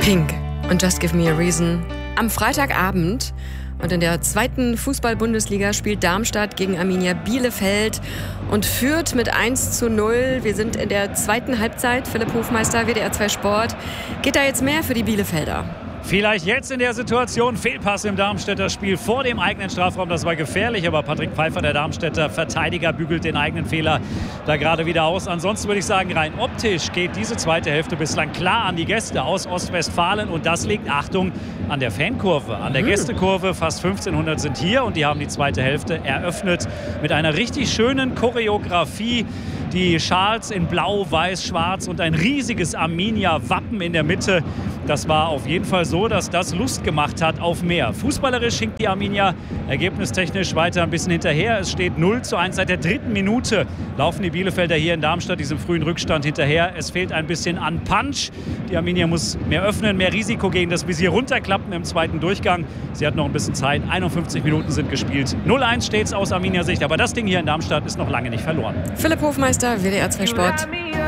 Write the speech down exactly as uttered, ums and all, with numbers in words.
Pink und Just Give Me a Reason am Freitagabend. Und in der zweiten Fußball-Bundesliga spielt Darmstadt gegen Arminia Bielefeld und führt mit eins zu null. Wir sind in der zweiten Halbzeit. Philipp Hofmeister, W D R zwei Sport. Geht da jetzt mehr für die Bielefelder? Vielleicht jetzt in der Situation, Fehlpass im Darmstädter Spiel vor dem eigenen Strafraum, das war gefährlich, aber Patrick Pfeiffer, der Darmstädter Verteidiger, bügelt den eigenen Fehler da gerade wieder aus. Ansonsten würde ich sagen, rein optisch geht diese zweite Hälfte bislang klar an die Gäste aus Ostwestfalen und das liegt, Achtung, an der Fankurve, an der Gästekurve. Fast fünfzehnhundert sind hier und die haben die zweite Hälfte eröffnet mit einer richtig schönen Choreografie. Die Schals in Blau, Weiß, Schwarz und ein riesiges Arminia-Wappen in der Mitte. Das war auf jeden Fall so, dass das Lust gemacht hat auf mehr. Fußballerisch hinkt die Arminia ergebnistechnisch weiter ein bisschen hinterher. Es steht null zu eins. Seit der dritten Minute laufen die Bielefelder hier in Darmstadt diesem frühen Rückstand hinterher. Es fehlt ein bisschen an Punch. Die Arminia muss mehr öffnen, mehr Risiko gehen, das Visier runterklappen im zweiten Durchgang. Sie hat noch ein bisschen Zeit. einundfünfzig Minuten sind gespielt. null eins steht es aus Arminia-Sicht. Aber das Ding hier in Darmstadt ist noch lange nicht verloren. Philipp Hofmeister, W D R zwei Sport.